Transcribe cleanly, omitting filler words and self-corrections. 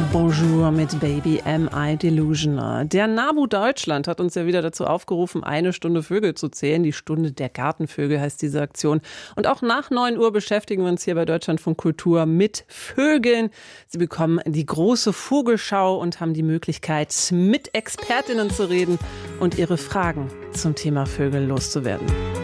Bonjour mit Baby Am I Delusional. Der NABU Deutschland hat uns ja wieder dazu aufgerufen, 1 Stunde Vögel zu zählen. Die Stunde der Gartenvögel heißt diese Aktion. Und auch nach 9 Uhr beschäftigen wir uns hier bei Deutschlandfunk Kultur mit Vögeln. Sie bekommen die große Vogelschau und haben die Möglichkeit, mit Expertinnen zu reden und ihre Fragen zum Thema Vögel loszuwerden.